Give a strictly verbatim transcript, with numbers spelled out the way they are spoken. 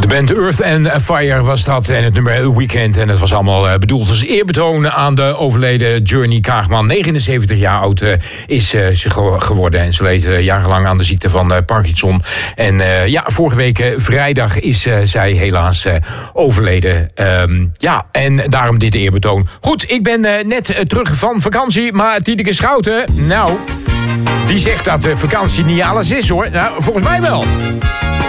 De band Earth and Fire was dat en het nummer Weekend. En dat was allemaal bedoeld als eerbetoon aan de overleden Journey Kaagman. negenenzeventig jaar oud uh, is uh, ze geworden. En ze leed uh, jarenlang aan de ziekte van uh, Parkinson. En uh, ja, vorige week uh, vrijdag is uh, zij helaas uh, overleden. Um, ja, en daarom dit eerbetoon. Goed, ik ben uh, net uh, terug van vakantie. Maar Tineke Schouten, nou, die zegt dat uh, vakantie niet alles is hoor. Nou, volgens mij wel.